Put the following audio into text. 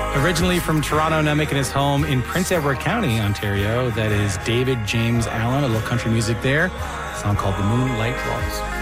Originally from Toronto, now making his home in Prince Edward County, Ontario. That is David James Allen, a little country music there. A song called The Moonlight Waltz.